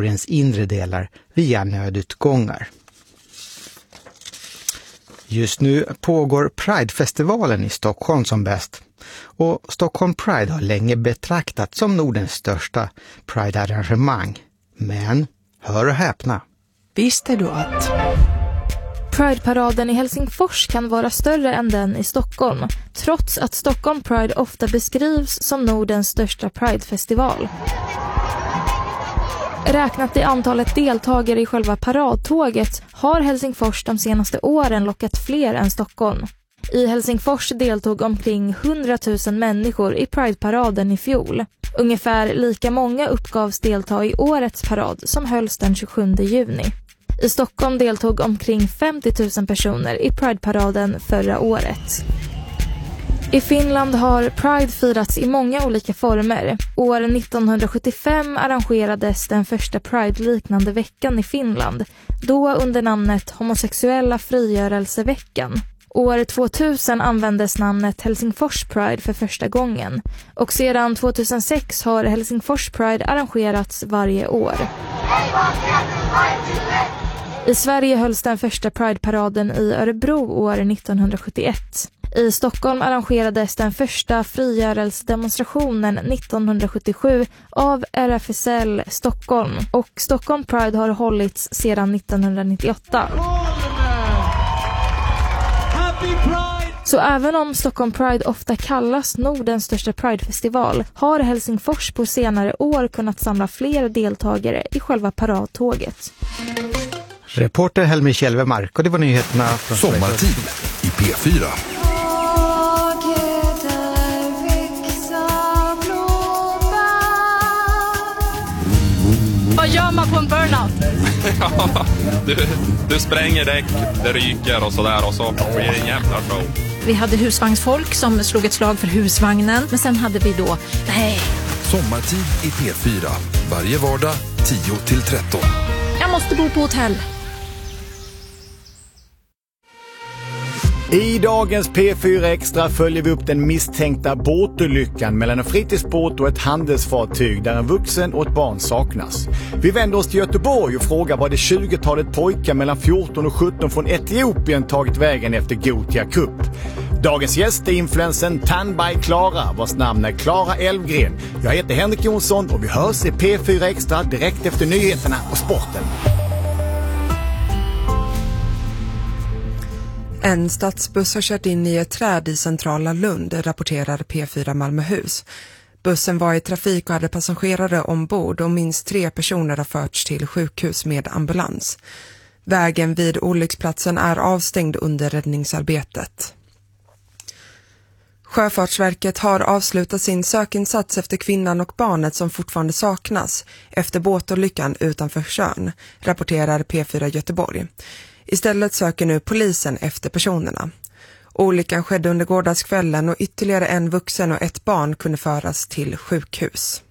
torgens inre delar via nödutgångar. Just nu pågår Pride-festivalen i Stockholm som bäst. Och Stockholm Pride har länge betraktats som Nordens största Pride-arrangemang. Men, hör och häpna. Visste du att Pride-paraden i Helsingfors kan vara större än den i Stockholm, trots att Stockholm Pride ofta beskrivs som Nordens största Pride-festival. Räknat i antalet deltagare i själva paradtåget har Helsingfors de senaste åren lockat fler än Stockholm. I Helsingfors deltog omkring 100 000 människor i Pride-paraden i fjol. Ungefär lika många uppgavs delta i årets parad som hölls den 27 juni. I Stockholm deltog omkring 50 000 personer i Pride-paraden förra året. I Finland har Pride firats i många olika former. År 1975 arrangerades den första Pride-liknande veckan i Finland, då under namnet Homosexuella frigörelseveckan. År 2000 användes namnet Helsingfors Pride för första gången och sedan 2006 har Helsingfors Pride arrangerats varje år. I Sverige hölls den första Pride-paraden i Örebro år 1971. I Stockholm arrangerades den första frigörelsedemonstrationen 1977 av RFSL Stockholm och Stockholm Pride har hållits sedan 1998. Så även om Stockholm Pride ofta kallas Nordens största Pride-festival har Helsingfors på senare år kunnat samla fler deltagare i själva paradtåget. Reporter Helmi Kjellvemark och det var nyheterna från Sommartid i P4. Vad gör man på en burnout? Ja, du spränger däck, det ryker och sådär och så blir det en jävla show. Vi hade husvagnsfolk som slog ett slag för husvagnen, men sen hade vi då, Sommartid i P4, varje vardag 10-13. Jag måste bo på hotell. I dagens P4 Extra följer vi upp den misstänkta båtolyckan mellan en fritidsbåt och ett handelsfartyg där en vuxen och ett barn saknas. Vi vänder oss till Göteborg och frågar vad det 20-talet pojkar mellan 14 och 17 från Etiopien tagit vägen efter Gothia Cup. Dagens gäst är influensen Tanby Klara, vars namn är Klara Elfgren. Jag heter Henrik Jonsson och vi hörs i P4 Extra direkt efter nyheterna och sporten. En stadsbuss har kört in i ett träd i centrala Lund, rapporterar P4 Malmöhus. Bussen var i trafik och hade passagerare ombord och minst 3 personer har förts till sjukhus med ambulans. Vägen vid olycksplatsen är avstängd under räddningsarbetet. Sjöfartsverket har avslutat sin sökinsats efter kvinnan och barnet som fortfarande saknas efter båtolyckan utanför Tjörn, rapporterar P4 Göteborg. Istället söker nu polisen efter personerna. Olyckan skedde under gårdagskvällen och ytterligare en vuxen och ett barn kunde föras till sjukhus.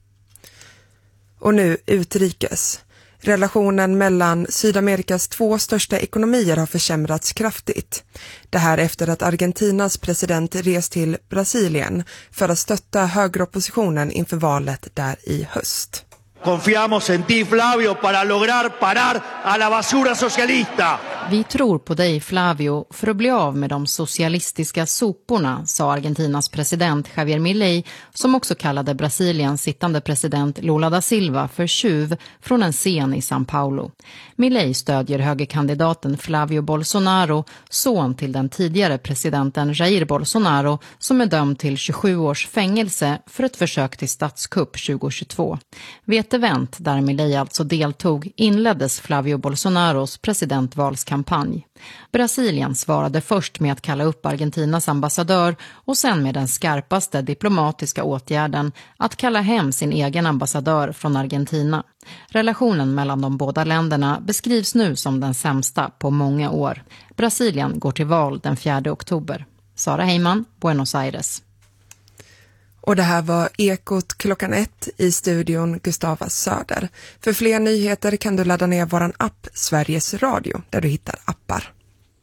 Och nu utrikes. Relationen mellan Sydamerikas 2 största ekonomier har försämrats kraftigt. Det här efter att Argentinas president rest till Brasilien för att stötta högeroppositionen inför valet där i höst. Confiamos en ti, Flavio, para lograr parar a la basura socialista. Vi tror på dig, Flavio, för att bli av med de socialistiska soporna, sa Argentinas president Javier Milei, som också kallade Brasiliens sittande president Lula da Silva för tjuv från en scen i São Paulo. Milei stödjer högerkandidaten Flavio Bolsonaro, son till den tidigare presidenten Jair Bolsonaro, som är dömd till 27 års fängelse för ett försök till statskupp 2022. Vid ett event där Milei alltså deltog inleddes Flavio Bolsonaros presidentvalskampanj. Brasilien svarade först med att kalla upp Argentinas ambassadör och sen med den skarpaste diplomatiska åtgärden att kalla hem sin egen ambassadör från Argentina. Relationen mellan de båda länderna beskrivs nu som den sämsta på många år. Brasilien går till val den 4 oktober. Sara Heiman, Buenos Aires. Och det här var Ekot klockan 1 i studion Gustava Söder. För fler nyheter kan du ladda ner våran app Sveriges Radio där du hittar appar.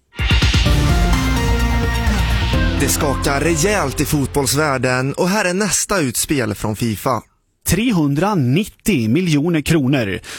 Det skakar rejält i fotbollsvärlden och här är nästa utspel från FIFA. 390 miljoner kronor